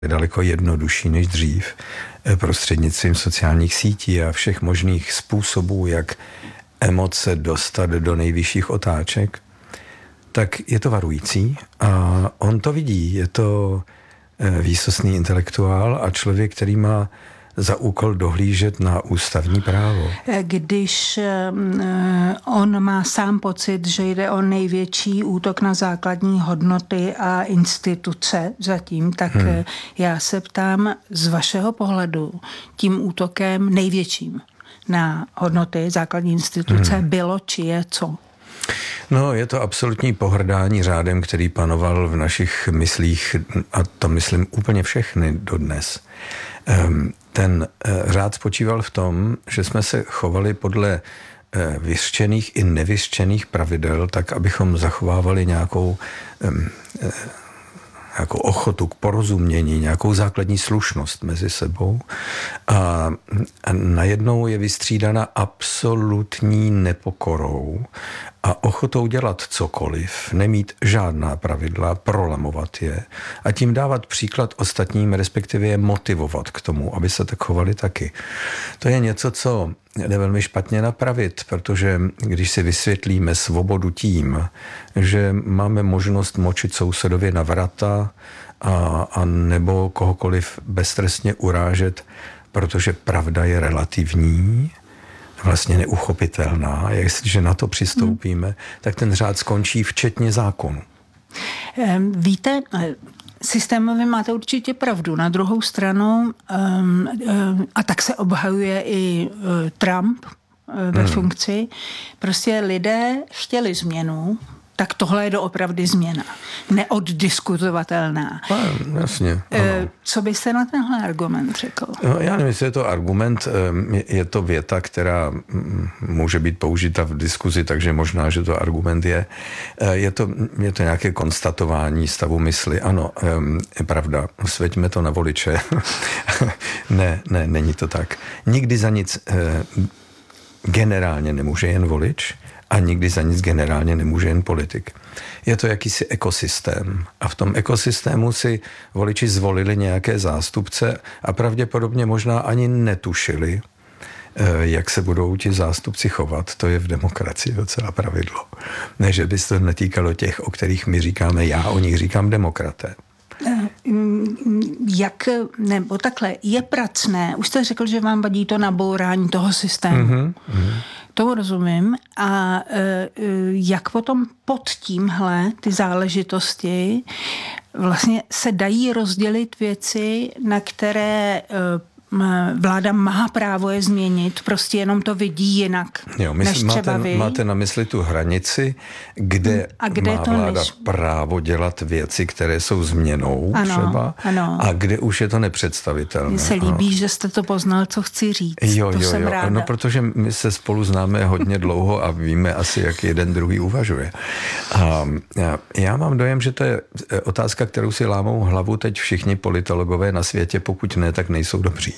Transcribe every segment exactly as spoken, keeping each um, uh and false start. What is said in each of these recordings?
je daleko jednodušší než dřív prostřednictvím sociálních sítí a všech možných způsobů, jak emoce dostat do nejvyšších otáček, tak je to varující a on to vidí. Je to výsostný intelektuál a člověk, který má za úkol dohlížet na ústavní právo. Když on má sám pocit, že jde o největší útok na základní hodnoty a instituce zatím, tak hmm. já se ptám z vašeho pohledu tím útokem největším na hodnoty základní instituce hmm. bylo, či je co? No, je to absolutní pohrdání řádem, který panoval v našich myslích, a to myslím úplně všechny dodnes. Ten řád spočíval v tom, že jsme se chovali podle vyřčených i nevyřčených pravidel, tak abychom zachovávali nějakou, nějakou ochotu k porozumění, nějakou základní slušnost mezi sebou. A, a najednou je vystřídána absolutní nepokorou a ochotou dělat cokoliv, nemít žádná pravidla, prolamovat je a tím dávat příklad ostatním, respektive je motivovat k tomu, aby se tak chovali taky. To je něco, co jde velmi špatně napravit, protože když si vysvětlíme svobodu tím, že máme možnost močit sousedovi na vrata a, a nebo kohokoliv beztrestně urážet, protože pravda je relativní, vlastně neuchopitelná, jestliže na to přistoupíme, hmm. tak ten řád skončí včetně zákonu. Víte, systémově máte určitě pravdu. Na druhou stranu, um, um, a tak se obhajuje i uh, Trump uh, ve hmm. funkci, prostě lidé chtěli změnu, tak tohle je doopravdy změna. Neoddiskutovatelná. No, jasně. Ano. Co byste na tenhle argument řekl? No, já nevím, jestli je to argument, je to věta, která může být použita v diskuzi, takže možná, že to argument je. Je to, je to nějaké konstatování stavu mysli. Ano, je pravda, sveďme to na voliče. ne, ne, není to tak. Nikdy za nic generálně nemůže jen volič, a nikdy za nic generálně nemůže jen politik. Je to jakýsi ekosystém. A v tom ekosystému si voliči zvolili nějaké zástupce a pravděpodobně možná ani netušili, jak se budou ti zástupci chovat. To je v demokracii docela pravidlo. Ne, že by se to netýkalo těch, o kterých my říkáme, já o nich říkám demokraté. Jak, nebo takhle, je pracné, už jste řekl, že vám vadí to nabourání toho systému. Mm-hmm. Tomu rozumím. A jak potom pod tímhle ty záležitosti vlastně se dají rozdělit věci, na které vláda má právo je změnit, prostě jenom to vidí jinak, jo, mysl, než třeba máte, vy. Máte na mysli tu hranici, kde, a kde má vláda než... právo dělat věci, které jsou změnou ano, třeba, ano. a kde už je to nepředstavitelné. Mně se líbí, ano. že jste to poznal, co chci říct. Jo, to jo, jsem jo. ráda. No, protože my se spolu známe hodně dlouho a víme asi, jak jeden druhý uvažuje. A já mám dojem, že to je otázka, kterou si lámou hlavu teď všichni politologové na světě, pokud ne, tak nejsou dobří.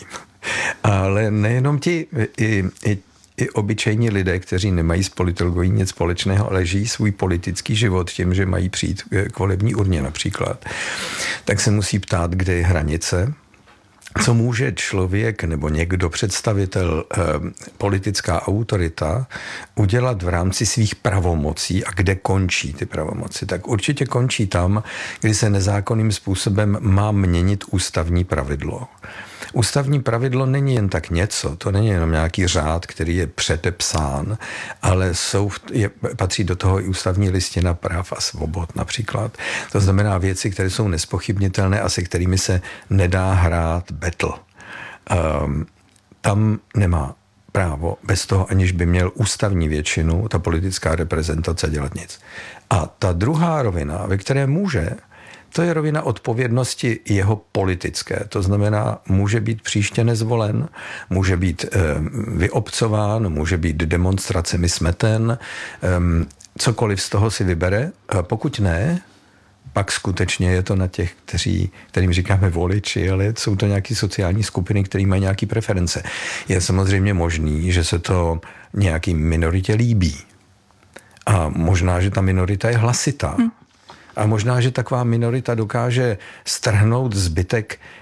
Ale nejenom ti, i, i, i obyčejní lidé, kteří nemají s politologií nic společného, ale žijí svůj politický život tím, že mají přijít k volební urně například, tak se musí ptát, kde je hranice, co může člověk nebo někdo, představitel, eh, politická autorita, udělat v rámci svých pravomocí a kde končí ty pravomoci. Tak určitě končí tam, kdy se nezákonným způsobem má měnit ústavní pravidlo. Ústavní pravidlo není jen tak něco, to není jenom nějaký řád, který je předepsán, ale jsou, je, patří do toho i ústavní listina práv a svobod například. To znamená věci, které jsou nespochybnitelné a se kterými se nedá hrát battle. Um, tam nemá právo bez toho, aniž by měl ústavní většinu, ta politická reprezentace dělat nic. A ta druhá rovina, ve které může, to je rovina odpovědnosti jeho politické. To znamená, může být příště nezvolen, může být e, vyobcován, může být demonstracemi smeten, e, cokoliv z toho si vybere. A pokud ne, pak skutečně je to na těch, kteří, kterým říkáme voliči, ale jsou to nějaké sociální skupiny, které mají nějaké preference. Je samozřejmě možný, že se to nějaký minoritě líbí. A možná, že ta minorita je hlasitá. Hmm. A možná, že taková minorita dokáže strhnout zbytek